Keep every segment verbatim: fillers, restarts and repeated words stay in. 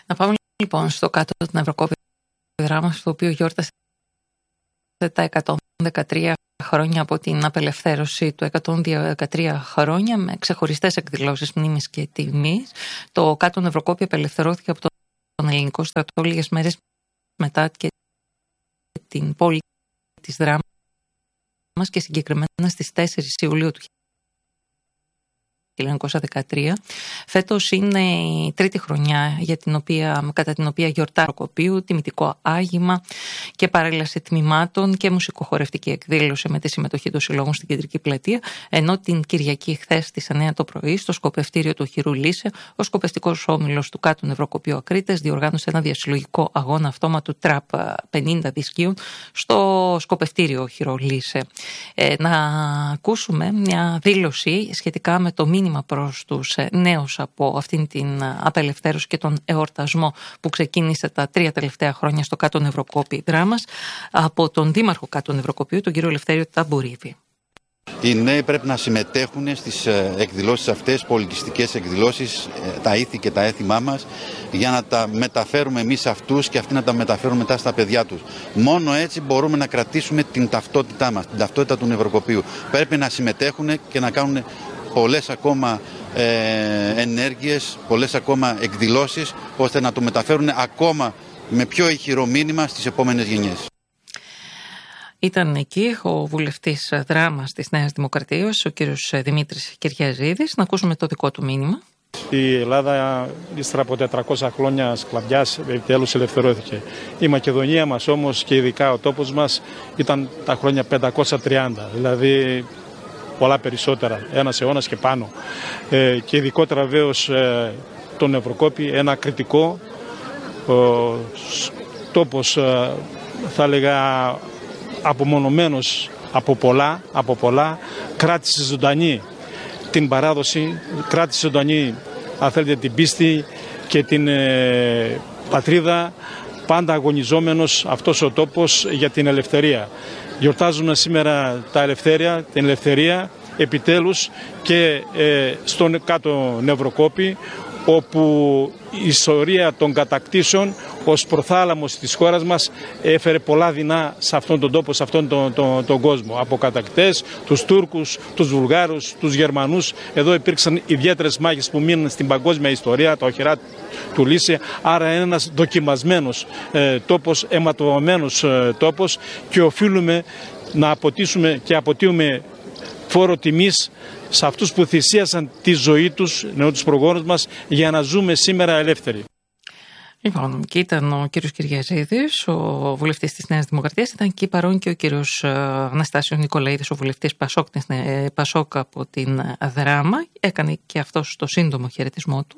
Να πάμε λοιπόν στο κάτω του Νευροκόπη δράμα, το οποίο γιόρτασε τα εκατόν δεκατρία χρόνια από την απελευθέρωση του, εκατόν δεκατρία χρόνια με ξεχωριστές εκδηλώσεις μνήμης και τιμής. Το κάτω Νευροκόπη απελευθερώθηκε από τον ελληνικό στρατό λίγες μέρες μετά και την πόλη της Δράμας και συγκεκριμένα στις τέσσερις Ιουλίου του χίλια εννιακόσια δεκατρία. Φέτος είναι η τρίτη χρονιά για την οποία, κατά την οποία γιορτάζει το Νευροκοπείο, τιμητικό άγημα και παρέλαση τμήματων και μουσικοχορευτική εκδήλωση με τη συμμετοχή των συλλόγων στην Κεντρική Πλατεία, ενώ την Κυριακή χθες στις εννιά το πρωί στο σκοπευτήριο του Χειρού Λύσε, ο σκοπευτικός όμιλος του Κάτω Νευροκοπείου Ακρίτες διοργάνωσε ένα διασυλλογικό αγώνα αυτόματου τραπ πενήντα δισκίων στο σκοπευτήριο Χειρού Λύσε. Ε, να ακούσουμε μια δήλωση σχετικά με το μήνυμα προς τους νέους από αυτήν την απελευθέρωση και τον εορτασμό που ξεκίνησε τα τρία τελευταία χρόνια στο Κάτω Νευροκόπη Δράμας από τον Δήμαρχο Κάτω Νευροκοπείου, τον κύριο Ελευθέριο Ταμπουρίδη. Οι νέοι πρέπει να συμμετέχουν στις εκδηλώσεις αυτές, πολιτιστικές εκδηλώσεις, τα ήθη και τα έθιμά μας, για να τα μεταφέρουμε εμείς αυτούς και αυτοί να τα μεταφέρουν μετά στα παιδιά τους. Μόνο έτσι μπορούμε να κρατήσουμε την ταυτότητά μας, την ταυτότητα του Νευροκοπείου. Πρέπει να συμμετέχουν και να κάνουν πολλές ακόμα ε, ενέργειες, πολλές ακόμα εκδηλώσεις, ώστε να το μεταφέρουν ακόμα με πιο ηχηρό μήνυμα στις επόμενες γενιές. Ήταν εκεί ο βουλευτής Δράμας της Νέας Δημοκρατίας, ο κύριος Δημήτρης Κυριαζίδης. Να ακούσουμε το δικό του μήνυμα. Η Ελλάδα, ύστερα από τετρακόσια χρόνια σκλαβιάς, επιτέλους ελευθερώθηκε. Η Μακεδονία μας όμως και ειδικά ο τόπος μας ήταν τα χρόνια πεντακόσια τριάντα, δηλαδή πολλά περισσότερα, ένας αιώνας και πάνω. Ε, και ειδικότερα βέβαιως ε, τον Νευροκόπη, ένα κριτικό ε, τόπος, ε, θα έλεγα απομονωμένος από πολλά, από πολλά, κράτησε ζωντανή την παράδοση, κράτησε ζωντανή, αν θέλετε, την πίστη και την ε, πατρίδα, πάντα αγωνιζόμενος αυτός ο τόπος για την ελευθερία. Γιορτάζουμε σήμερα τα ελευθερία, την ελευθερία επιτέλους και ε, στον Κάτω Νευροκόπη, όπου η ιστορία των κατακτήσεων ως προθάλαμος της χώρας μας έφερε πολλά δεινά σε αυτόν τον τόπο, σε αυτόν τον, τον, τον κόσμο. Από κατακτές, τους Τούρκους, τους Βουλγάρους, τους Γερμανούς. Εδώ υπήρξαν ιδιαίτερες μάχες που μείναν στην παγκόσμια ιστορία, τα οχυρά του Λύσε. Άρα είναι ένας δοκιμασμένος ε, τόπος, αιματοβαμμένος ε, τόπος, και οφείλουμε να αποτίσουμε και αποτείουμε φόρο τιμής σε αυτούς που θυσίασαν τη ζωή τους, νεό τους προγόνους μας, για να ζούμε σήμερα ελεύθεροι. Λοιπόν, και ήταν ο κύριος Κυριαζίδης, ο βουλευτής της Νέας Δημοκρατίας. Ήταν εκεί παρόν και ο κύριος Αναστάσιος Νικολαίδης, ο βουλευτής Πασόκ, Πασόκ από την Δράμα. Έκανε και αυτός το σύντομο χαιρετισμό του.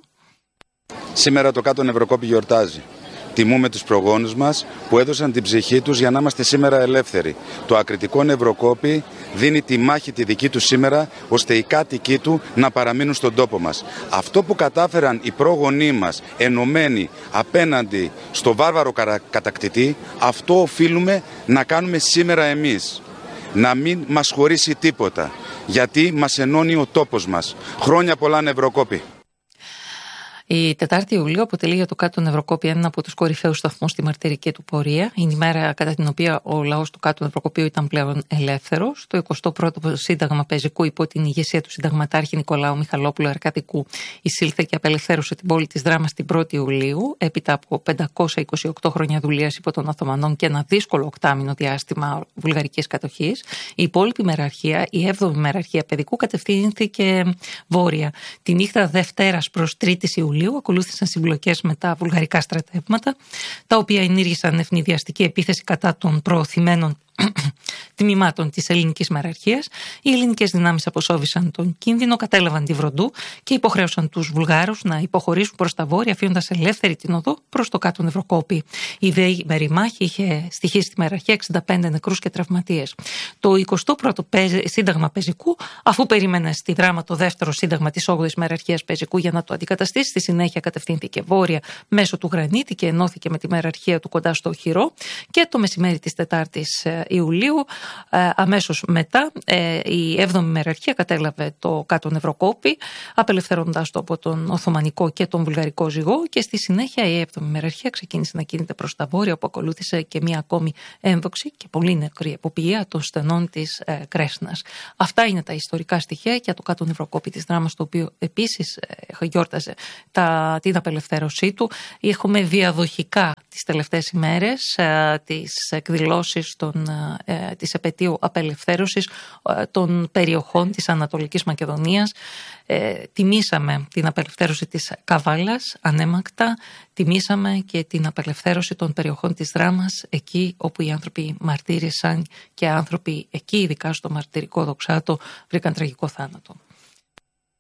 Σήμερα το Κάτω Νευροκόπη γιορτάζει. Τιμούμε τους προγόνους μας που έδωσαν την ψυχή τους για να είμαστε σήμερα ελεύθεροι. Το ακριτικό Νευροκόπη δίνει τη μάχη τη δική του σήμερα, ώστε οι κάτοικοι του να παραμείνουν στον τόπο μας. Αυτό που κατάφεραν οι πρόγονοί μας ενωμένοι απέναντι στο βάρβαρο κατακτητή, αυτό οφείλουμε να κάνουμε σήμερα εμείς. Να μην μας χωρίσει τίποτα, γιατί μας ενώνει ο τόπος μας. Χρόνια πολλά Νευροκόπη. Η Τετάρτη Ιουλίου αποτελεί για το Κάτω Νευροκόπη ένα από τους κορυφαίους σταθμούς στη μαρτυρική του πορεία. Είναι η μέρα κατά την οποία ο λαός του Κάτω Νευροκοπείου ήταν πλέον ελεύθερος. Το εικοστό πρώτο Σύνταγμα Πεζικού, υπό την ηγεσία του Συνταγματάρχη Νικολάου Μιχαλόπουλου Αρκαδικού, εισήλθε και απελευθέρωσε την πόλη της Δράμας την πρώτη Ιουλίου, έπειτα από πεντακόσια είκοσι οκτώ χρόνια δουλείας υπό των Οθωμανών και ένα δύσκολο οκτάμινο διάστημα βουλγαρικής κατοχής. Η υπόλοιπη μεραρχία, η έβδομη μεραρχία Παιδικού, κατευθύνθηκε βόρεια. Τη νύχτα Δευτέρας προς Τρίτη Ιουλίου ακολούθησαν συμπλοκές με τα βουλγαρικά στρατεύματα, τα οποία ενήργησαν ευνηδιαστική επίθεση κατά των προωθημένων τμήματων της ελληνικής μεραρχίας. Οι ελληνικές δυνάμεις αποσόβησαν τον κίνδυνο, κατέλαβαν τη Βροντού και υποχρέωσαν τους Βουλγάρους να υποχωρήσουν προς τα βόρεια, αφήνοντας ελεύθερη την οδό προς το Κάτω Νευροκόπη. Η δεήμερη μάχη είχε στοιχήσει στη μεραρχία εξήντα πέντε νεκρούς και τραυματίες. Το εικοστό πρώτο Σύνταγμα Πεζικού, αφού περίμενε στη Δράμα το δεύτερο Σύνταγμα της όγδοης μεραρχίας Πεζικού για να το αντικαταστήσει, στη συνέχεια κατευθύνθηκε βόρεια μέσω του Γρανίτη και ενώθηκε με τη μεραρχία του κοντά στο Χειρό, και το μεσημέρι της Τετάρτης Ιουλίου. Αμέσως μετά η έβδομη ημεραρχία κατέλαβε το Κάτω Νευροκόπη, απελευθερώνοντας το από τον Οθωμανικό και τον Βουλγαρικό ζυγό, και στη συνέχεια η έβδομη ημεραρχία ξεκίνησε να κινείται προς τα βόρεια, όπου ακολούθησε και μία ακόμη ένδοξη και πολύ νεκρή εποπία των στενών της ε, Κρέσνας. Αυτά είναι τα ιστορικά στοιχεία για το Κάτω Νευροκόπη της Δράμας, το οποίο επίσης ε, γιόρταζε τα, την απελευθέρωσή του. Έχουμε διαδοχικά τις τελευταίες ημέρες ε, τις εκδηλώσεις των, ε, της επετείου απελευθέρωσης ε, των περιοχών της Ανατολικής Μακεδονίας. Ε, τιμήσαμε την απελευθέρωση της Καβάλας ανέμακτα, τιμήσαμε και την απελευθέρωση των περιοχών της Δράμας, εκεί όπου οι άνθρωποι μαρτύρησαν και άνθρωποι εκεί, ειδικά στο μαρτυρικό Δοξάτο, βρήκαν τραγικό θάνατο.